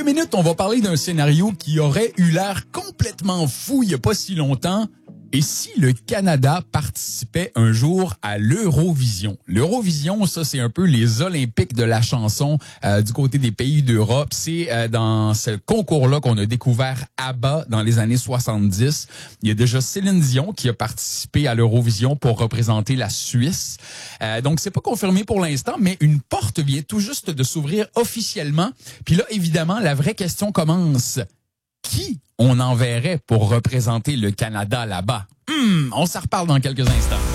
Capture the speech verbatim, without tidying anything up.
quelques minutes, on va parler d'un scénario qui aurait eu l'air complètement fou il n'y a pas si longtemps. Et si le Canada participait un jour à l'Eurovision? L'Eurovision, ça, c'est un peu les Olympiques de la chanson euh, du côté des pays d'Europe. C'est euh, dans ce concours-là qu'on a découvert ABBA dans les années soixante-dix. Il y a déjà Céline Dion qui a participé à l'Eurovision pour représenter la Suisse. Euh, donc, c'est pas confirmé pour l'instant, mais une porte vient tout juste de s'ouvrir officiellement. Puis là, évidemment, la vraie question commence. Qui on enverrait pour représenter le Canada là-bas? Hum, on s'en reparle dans quelques instants.